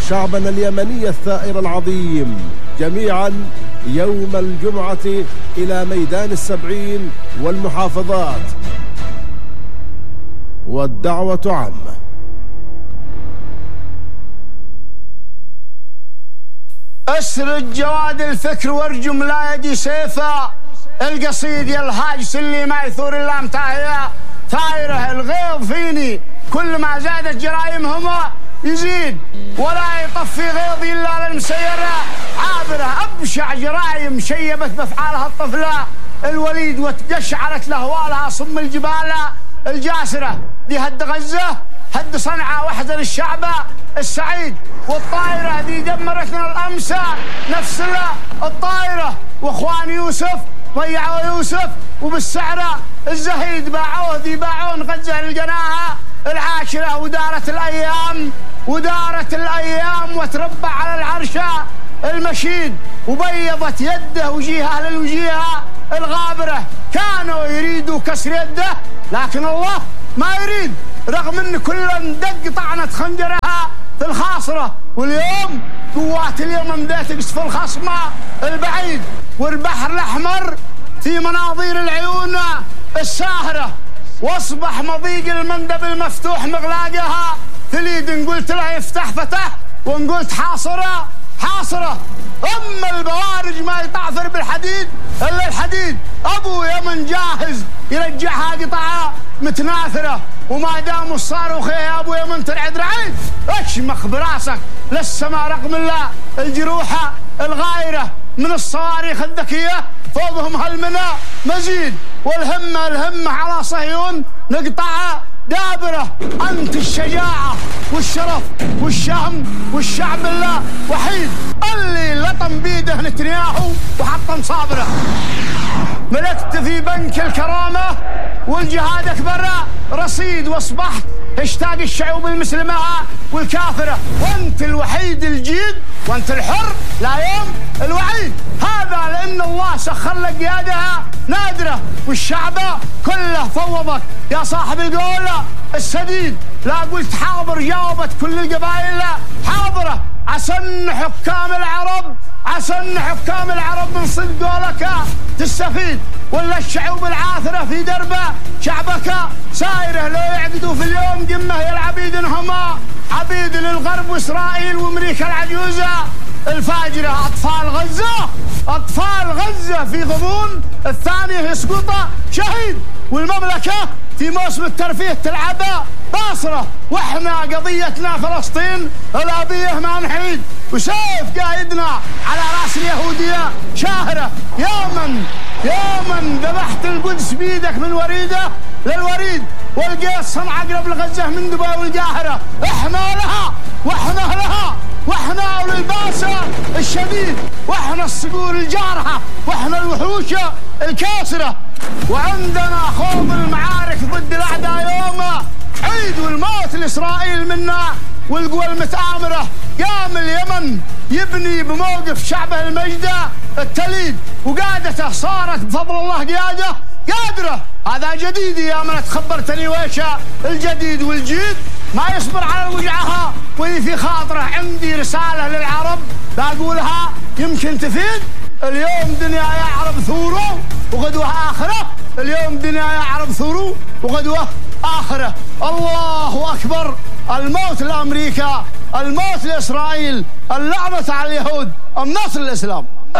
شعبنا اليمني الثائر العظيم جميعا يوم الجمعة إلى ميدان السبعين والمحافظات، والدعوة عامة. اسرد جواد الفكر وارجم لا يدي سيفا، القصيد يا الهاج سلي ما يثور الا متاهيه، ثايره الغيظ فيني كل ما زادت جرايمهم يزيد، ولا يطفي غيظي الا للمسيره عابره، ابشع جرايم شيبت بافعالها الطفله الوليد وتقشعرت لاهوالها صم الجبال الجاسره، دي هد غزه هد صنعاء واحزن الشعب السعيد، والطائرة دي دمرتنا الأمس نفس الطائرة، وإخوان يوسف ضيعوا يوسف وبالسعر الزهيد باعوه ذي باعون غزة للجناها العاشرة، ودارت الأيام وتربع على العرش المشيد، وبيضت يده وجيهه للوجيهة الغابرة، كانوا يريدوا كسر يده لكن الله ما يريد، رغم ان كل دق طعنت خنجرها في الخاصرة، واليوم قوات اليمن بدأت تقصف الخصم البعيد، والبحر الأحمر في مناظير العيون الساهرة، واصبح مضيق المندب المفتوح مغلاقها ثليد، ان قلت له يفتح فتح وان قلت حاصرة، اما البوارج ما يطعفر بالحديد الا الحديد، ابو يمن جاهز يرجعها قطعه متناثره، وما دام الصاروخ يا ابو يمن ترعد رعيد اشمخ براسك للسماء، رغم الله الجروح الغايره من الصواريخ الذكيه فوقهم هالمنى مزيد، والهمه على صهيون نقطع دابره، انت الشجاعه والشرف والشهم والشعب الله وحيد اللي لطم بيده نتنياهو وحطم صابره، ملكت في بنك الكرامه والجهاد اكبر رصيد، واصبحت اشتاق الشعوب المسلمه والكافره، وانت الوحيد الجيد وانت الحر لا يوم الوعيد، هذا لان الله سخر لك قيادها نادره، والشعب كله فوضك يا صاحب القول السديد، لا قلت حاضر جاوبت كل القبائل حاضره، عسن حكام العرب من صدق قولك تستفيد، ولا الشعوب العاثره في دربه شعبك سايره، لو يعقدوا في اليوم قمه يا العبيد انهم عبيد للغرب واسرائيل وامريكا العجوزه الفاجره، اطفال غزه في غضون الثانيه يسقط شهيد، والمملكه في موسم الترفيه تلعب باصره، واحنا قضيتنا فلسطين الابيه ما نحيد، وسيف قايدنا على راس اليهوديه شاهره، يا من ذبحت القدس بيدك من وريده للوريد، والقيس صنع اقرب لغزه من دبي والقاهره، احنا لها واحنا اولي الباسه الشديد، واحنا الصقور الجارحه، واحنا الوحوش الكاسره، وعندنا خوض المعارك ضد الاعداء يوم عيد، والموت لاسرائيل منا والقوى المتآمره، قام اليمن يبني بموقف شعبه المجد التليد، وقادته صارت بفضل الله قادره، هذا جديد يا من تخبرتني ويش الجديد، والجيد ما يصبر على وجعها واللي في خاطره، عندي رساله للعرب بقولها يمكن تفيد، اليوم دنيا يا عرب ثوروا وغدوه اخره، اليوم دنيا يا عرب ثوروا وغدوه اخره، الله اكبر، الموت لامريكا، الموت لاسرائيل، اللعنه على اليهود، النصر للاسلام.